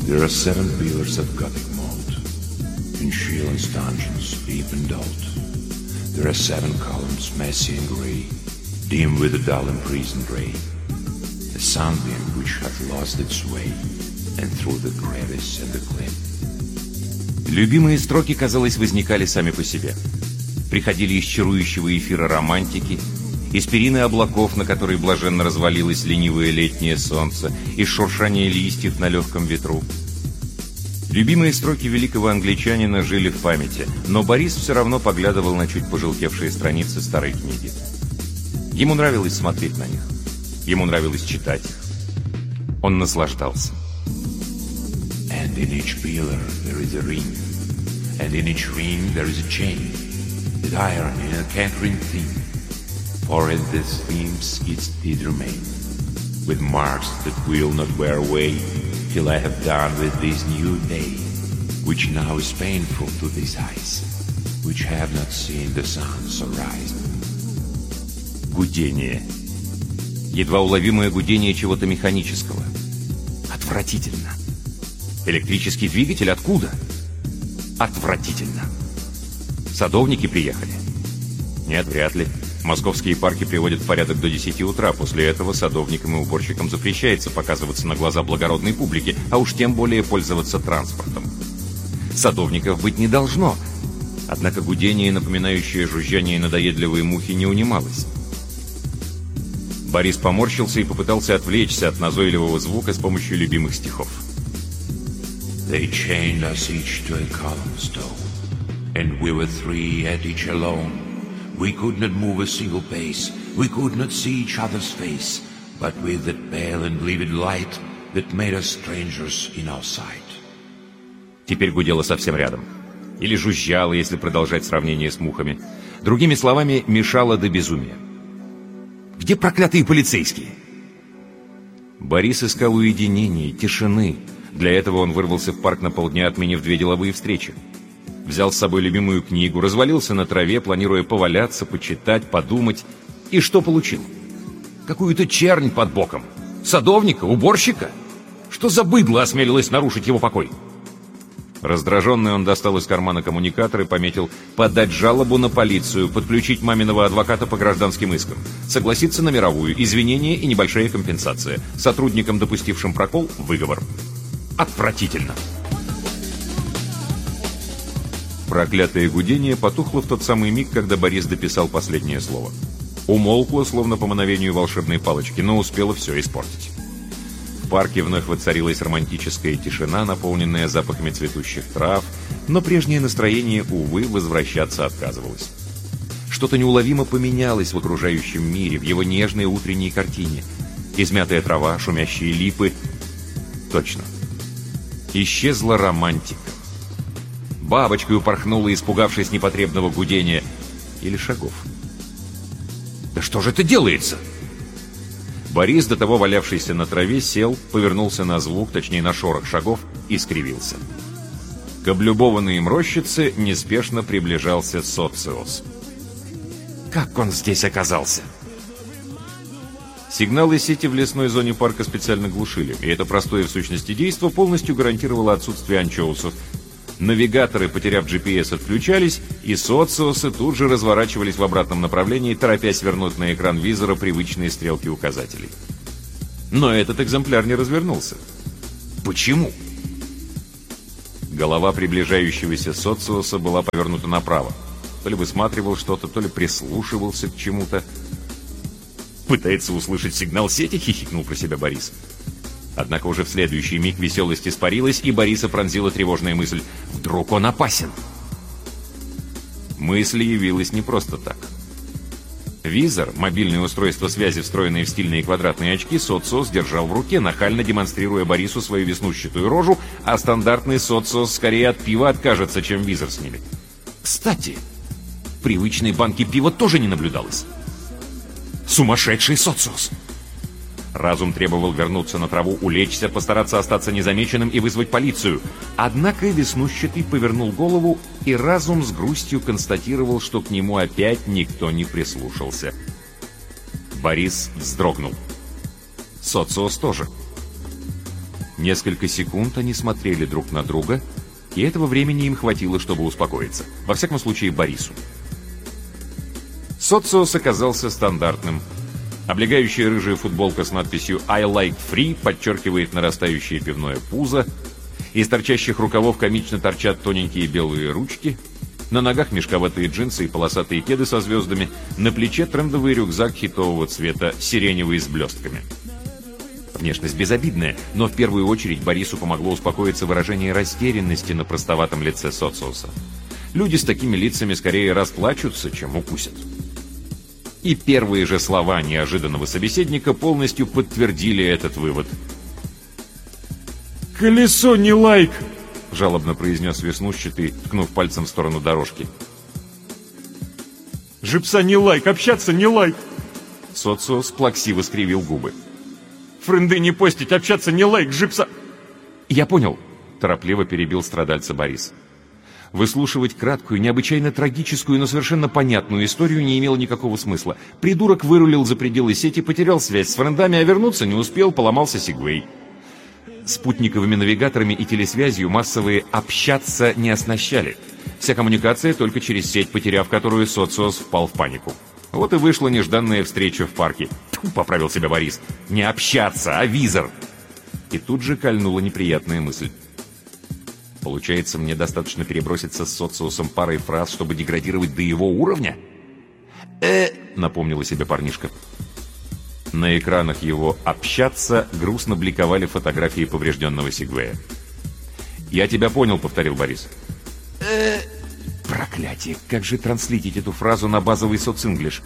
There are 7 pillars of Gothic mold, in Sheelan's dungeons deep and old. There are 7 columns, messy and grey, dim with a dull imprisoned ray, a sunbeam which hath lost its way, and through the crevice and the cleft. Любимые строки, казалось, возникали сами по себе. Приходили из чарующего эфира романтики, из перины облаков, на которой блаженно развалилось ленивое летнее солнце, из шуршания листьев на легком ветру. Любимые строки великого англичанина жили в памяти, но Борис все равно поглядывал на чуть пожелтевшие страницы старой книги. Ему нравилось смотреть на них, ему нравилось читать их. Он наслаждался. And in each pillar there is a ring, and in each ring there is a chain, that iron in a cankering thing, for in these themes it did remain, with marks that will not wear away, till I have done with this new day, which now is painful to these eyes, which have not seen the sun so rise. Гудение. Едва уловимое гудение чего-то механического. Отвратительно. Электрический двигатель откуда? Отвратительно. Садовники приехали? Нет, вряд ли. Московские парки приводят в порядок до 10 утра. После этого садовникам и уборщикам запрещается показываться на глаза благородной публики, а уж тем более пользоваться транспортом. Садовников быть не должно. Однако гудение, напоминающее жужжание надоедливой мухи, не унималось. Борис поморщился и попытался отвлечься от назойливого звука с помощью любимых стихов. They chained us each to a column stone, and we were 3 at each alone. We could not move a single pace, we could not see each other's face, but with that pale and livid light that made us strangers in our sight. Теперь гудело совсем рядом. Или жужжало, если продолжать сравнение с мухами. Другими словами, мешало до безумия. Где проклятые полицейские? Борис искал уединения, тишины. Для этого он вырвался в парк на полдня, отменив 2 деловые встречи. Взял с собой любимую книгу, развалился на траве, планируя поваляться, почитать, подумать. И что получил? Какую-то чернь под боком. Садовника, уборщика? Что за быдло осмелилось нарушить его покой? Раздраженный, он достал из кармана коммуникатор и пометил: подать жалобу на полицию, подключить маминого адвоката по гражданским искам, согласиться на мировую, извинения и небольшая компенсация. Сотрудникам, допустившим прокол, выговор. Отвратительно. Проклятое гудение потухло в тот самый миг, когда Борис дописал последнее слово. Умолкло, словно по мановению волшебной палочки, но успело все испортить. В парке вновь воцарилась романтическая тишина, наполненная запахами цветущих трав, но прежнее настроение, увы, возвращаться отказывалось. Что-то неуловимо поменялось в окружающем мире, в его нежной утренней картине. Измятая трава, шумящие липы. Точно. Исчезла романтика. Бабочкой упорхнула, испугавшись непотребного гудения или шагов. Да что же это делается? Борис, до того валявшийся на траве, сел, повернулся на звук, точнее на шорох шагов, и скривился. К облюбованной им рощице неспешно приближался Социос. Как он здесь оказался? Сигналы сети в лесной зоне парка специально глушили, и это простое в сущности действо полностью гарантировало отсутствие анчоусов. Навигаторы, потеряв GPS, отключались, и социосы тут же разворачивались в обратном направлении, торопясь вернуть на экран визора привычные стрелки указателей. Но этот экземпляр не развернулся. Почему? Голова приближающегося социоса была повернута направо. То ли высматривал что-то, то ли прислушивался к чему-то. «Пытается услышать сигнал сети?» — хихикнул про себя Борис. Однако уже в следующий миг веселость испарилась, и Бориса пронзила тревожная мысль: вдруг он опасен? Мысль явилась не просто так. Визор, мобильное устройство связи, встроенное в стильные квадратные очки, социос держал в руке, нахально демонстрируя Борису свою веснушчатую рожу, а стандартный социос скорее от пива откажется, чем визор снимет. Кстати, привычной банки пива тоже не наблюдалось. Сумасшедший социос! Разум требовал вернуться на траву, улечься, постараться остаться незамеченным и вызвать полицию. Однако веснушчатый повернул голову, и разум с грустью констатировал, что к нему опять никто не прислушался. Борис вздрогнул. Социос тоже. Несколько секунд они смотрели друг на друга, и этого времени им хватило, чтобы успокоиться. Во всяком случае, Борису. Социус оказался стандартным. Облегающая рыжая футболка с надписью «I like free» подчеркивает нарастающее пивное пузо. Из торчащих рукавов комично торчат тоненькие белые ручки. На ногах мешковатые джинсы и полосатые кеды со звездами. На плече трендовый рюкзак хитового цвета, сиреневый с блестками. Внешность безобидная, но в первую очередь Борису помогло успокоиться выражение растерянности на простоватом лице Социуса. Люди с такими лицами скорее расплачутся, чем укусят. И первые же слова неожиданного собеседника полностью подтвердили этот вывод. «Колесо не лайк!» — жалобно произнес веснушчатый, ткнув пальцем в сторону дорожки. «Жипса не лайк, общаться не лайк!» Социус плаксиво скривил губы. «Френды не постить, общаться не лайк, жипса...» «Я понял», — торопливо перебил страдальца Борис. Выслушивать краткую, необычайно трагическую, но совершенно понятную историю не имело никакого смысла. Придурок вырулил за пределы сети, потерял связь с френдами, а вернуться не успел, поломался сегвей. Спутниковыми навигаторами и телесвязью массовые «общаться» не оснащали. Вся коммуникация только через сеть, потеряв которую Социус впал в панику. Вот и вышла нежданная встреча в парке. «Тьфу», — поправил себя Борис. «Не общаться, а визор!» И тут же кольнула неприятная мысль. Получается, мне достаточно переброситься с Социусом парой фраз, чтобы деградировать до его уровня? Напомнила себе парнишка. На экранах его «общаться» грустно бликовали фотографии поврежденного сегвея. «Я тебя понял», — повторил Борис. Проклятие, как же транслитить эту фразу на базовый социнглиш?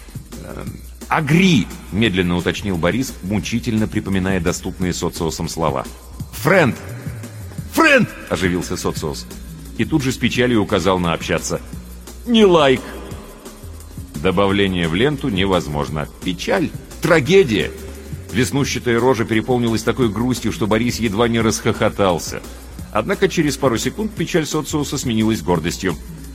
«Агри», — медленно уточнил Борис, мучительно припоминая доступные Социусом слова. «Френд!» «Френд!» — оживился Социус. И тут же с печалью указал на «общаться». «Не лайк!» Добавление в ленту невозможно. Печаль, трагедия. Веснущатая рожа переполнилась такой грустью, что Борис едва не расхохотался. Однако через пару секунд печаль Социуса сменилась гордостью.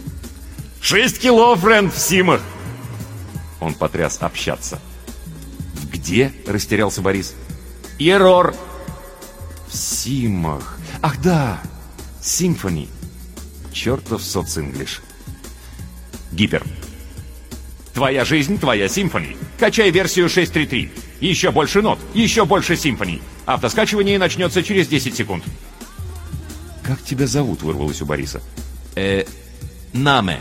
6 кило, френд, в симах!» Он потряс «общаться». «Где?» — растерялся Борис. «Ерор!» «В симах. Ах да, Symphony. Чертов социнглиш. Гипер. Твоя жизнь, твоя Symphony. Качай версию 6.3.3. Еще больше нот, еще больше Symphony. Автоскачивание начнется через 10 секунд. «Как тебя зовут?» — вырвалось у Бориса. «Наме».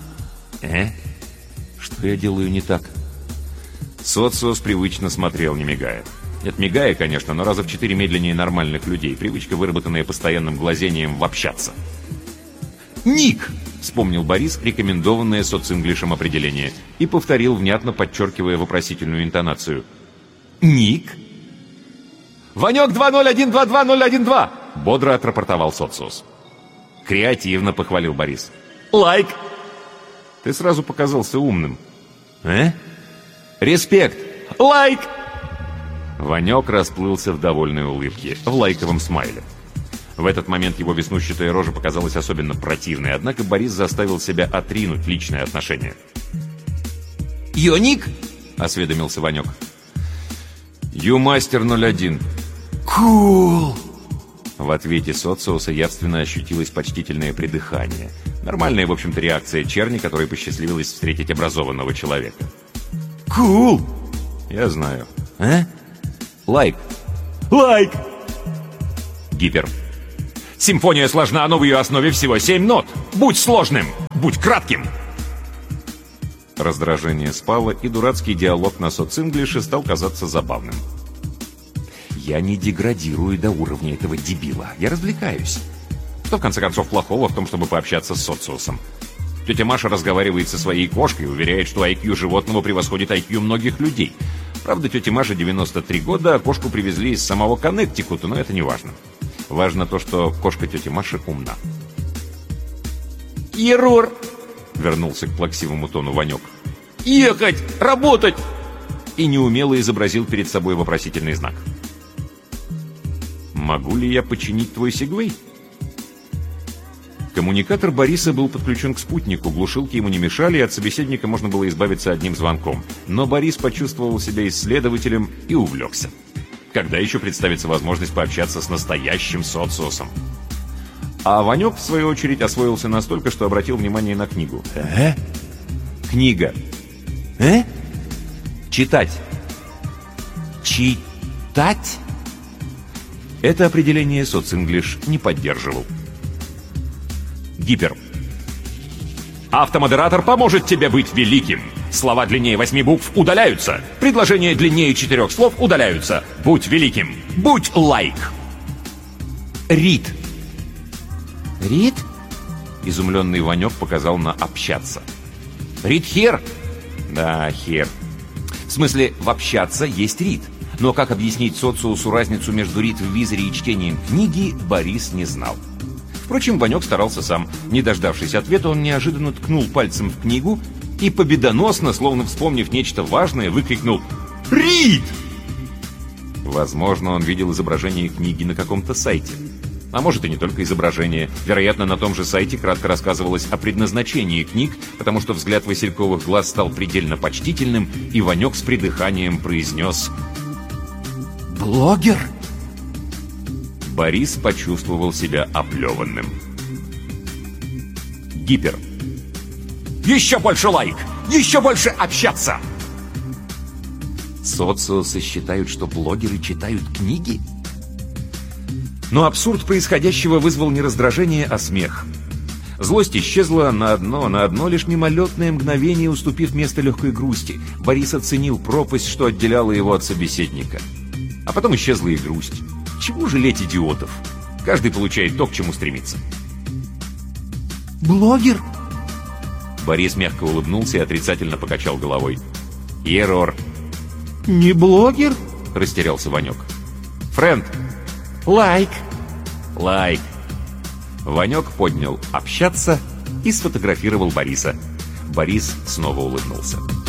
Что я делаю не так?» Социус привычно смотрел, не мигая. Нет, мигая, конечно, но раза в 4 медленнее нормальных людей. Привычка, выработанная постоянным глазением в «общаться». «Ник!» — вспомнил Борис рекомендованное социнглишем определение и повторил, внятно подчеркивая вопросительную интонацию. «Ник?» «Ванек 20122-012!» — бодро отрапортовал Социус. Креативно похвалил Борис. «Лайк!» «Ты сразу показался умным». «Респект!» «Лайк!» Ванек расплылся в довольной улыбке, в лайковом смайле. В этот момент его веснущатая рожа показалась особенно противной, однако Борис заставил себя отринуть личные отношения. «Йоник?» — осведомился Ванек. «Юмастер 01». «Кул!» В ответе Социуса явственно ощутилось почтительное придыхание. Нормальная, в общем-то, реакция черни, которой посчастливилось встретить образованного человека. «Кул!» «Я знаю». «Лайк». «Лайк». Гипер. «Симфония сложна, но в ее основе всего 7 нот. Будь сложным, будь кратким». Раздражение спало, и дурацкий диалог на социнглише стал казаться забавным. «Я не деградирую до уровня этого дебила. Я развлекаюсь. Что, в конце концов, плохого в том, чтобы пообщаться с Социусом? Тетя Маша разговаривает со своей кошкой и уверяет, что IQ животного превосходит IQ многих людей. Правда, тете Маше 93 года, а кошку привезли из самого Коннектикута, но это не важно. Важно то, что кошка тети Маши умна». «Ерор!» — вернулся к плаксивому тону Ванек. «Ехать! Работать!» И неумело изобразил перед собой вопросительный знак. «Могу ли я починить твой сегвей?» Коммуникатор Бориса был подключен к спутнику, глушилки ему не мешали, и от собеседника можно было избавиться одним звонком. Но Борис почувствовал себя исследователем и увлекся. Когда еще представится возможность пообщаться с настоящим социусом? А Ванек, в свою очередь, освоился настолько, что обратил внимание на книгу. Книга. Читать. Читать? Это определение социнглиш не поддерживал. Гипер. Автомодератор поможет тебе быть великим. Слова длиннее 8 букв удаляются. Предложения длиннее 4 слов удаляются. Будь великим. Будь лайк. Рид. Рид? Изумленный Ванек показал на общаться. Рид хер? Да, хер. В смысле, в общаться есть рид. Но как объяснить социусу разницу между рид в визоре и чтением книги, Борис не знал. Впрочем, Ванек старался сам. Не дождавшись ответа, он неожиданно ткнул пальцем в книгу и победоносно, словно вспомнив нечто важное, выкрикнул «Рид!». Возможно, он видел изображение книги на каком-то сайте. А может, и не только изображение. Вероятно, на том же сайте кратко рассказывалось о предназначении книг, потому что взгляд васильковых глаз стал предельно почтительным, и Ванек с придыханием произнес «Блогер?» Борис почувствовал себя оплеванным. Гипер. Еще больше лайк! Еще больше общаться! Социусы считают, что блогеры читают книги? Но абсурд происходящего вызвал не раздражение, а смех. Злость исчезла на одно лишь мимолетное мгновение, уступив место легкой грусти. Борис оценил пропасть, что отделяла его от собеседника. А потом исчезла и грусть. Чего жалеть идиотов? Каждый получает то, к чему стремится. «Блогер?» Борис мягко улыбнулся и отрицательно покачал головой. «Ерор». «Не блогер?» — растерялся Ванек. «Френд». «Лайк». «Лайк». Ванек поднял «общаться» и сфотографировал Бориса. Борис снова улыбнулся.